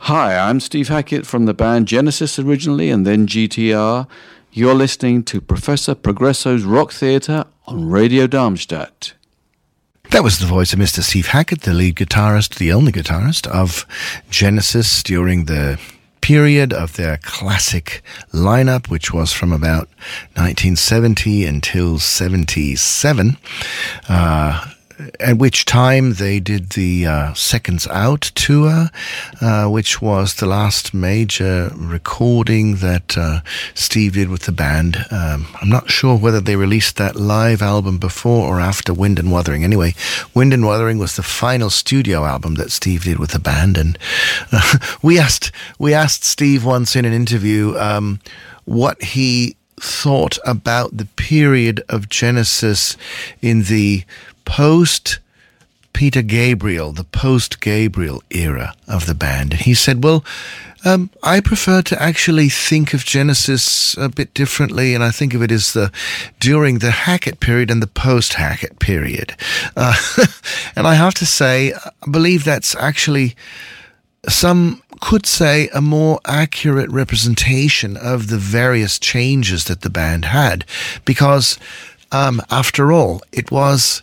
Hi, I'm Steve Hackett from the band Genesis originally and then GTR. You're listening to Professor Progresso's Rock Theatre on Radio Darmstadt. That was the voice of Mr. Steve Hackett, the lead guitarist, the only guitarist of Genesis during the period of their classic lineup, which was from about 1970 until 77. At which time they did the Seconds Out tour, which was the last major recording that Steve did with the band. I'm not sure whether they released that live album before or after Wind and Wuthering. Anyway, Wind and Wuthering was the final studio album that Steve did with the band, and we asked Steve once in an interview what he thought about the period of Genesis in the post-Peter Gabriel, the post-Gabriel era of the band. And he said, well, I prefer to actually think of Genesis a bit differently, and I think of it as during the Hackett period and the post-Hackett period. And I have to say, I believe that's actually, some could say, a more accurate representation of the various changes that the band had, because after all, it was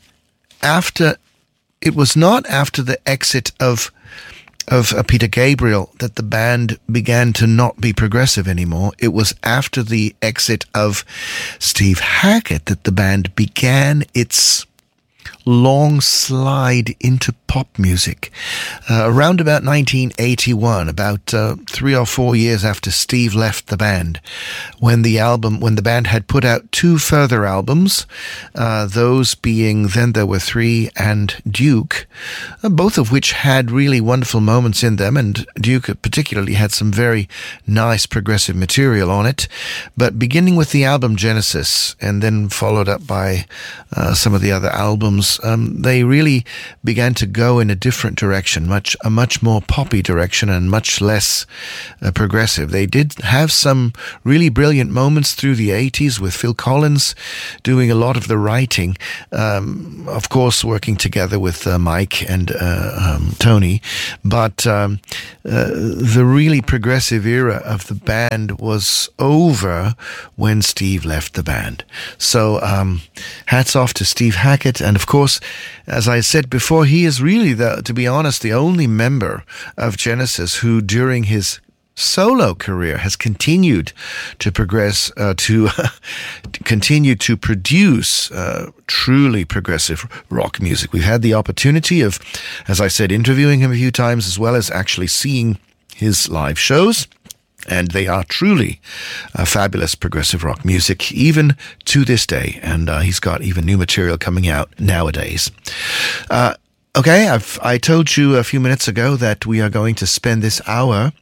not after the exit of Peter Gabriel that the band began to not be progressive anymore. It was after the exit of Steve Hackett that the band began its long slide into pop music. Around about 1981, about 3 or 4 years after Steve left the band, when the band had put out 2 further albums, those being Then There Were Three and Duke, both of which had really wonderful moments in them, and Duke particularly had some very nice progressive material on it. But beginning with the album Genesis, and then followed up by some of the other albums, they really began to go in a different direction, a much more poppy direction and much less progressive. They did have some really brilliant moments through the 80s with Phil Collins doing a lot of the writing, of course working together with Mike and Tony, but the really progressive era of the band was over when Steve left the band. So hats off to Steve Hackett, and of course, as I said before, he is really, to be honest, the only member of Genesis who during his solo career has continued to progress, to continue to produce truly progressive rock music. We've had the opportunity of, as I said, interviewing him a few times, as well as actually seeing his live shows. And they are truly fabulous progressive rock music, even to this day. And he's got even new material coming out nowadays. Okay, I told you a few minutes ago that we are going to spend this hour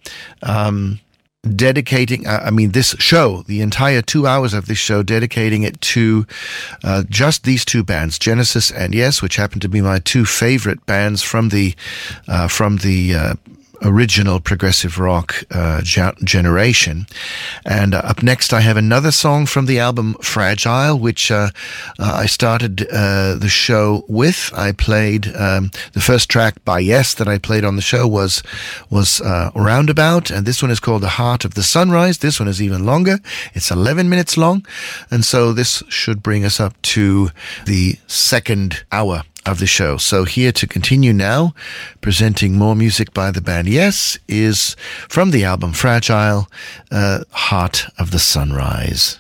dedicating, this show, the entire 2 hours of this show, dedicating it to just these 2 bands, Genesis and Yes, which happen to be my 2 favorite bands from the original progressive rock generation. And up next I have another song from the album Fragile, which I started the show with. I played the first track by Yes that I played on the show was Roundabout, and this one is called The Heart of the Sunrise. This one is even longer. It's 11 minutes long, and so this should bring us up to the second hour of the show. So here to continue now, presenting more music by the band Yes, is from the album Fragile, Heart of the Sunrise.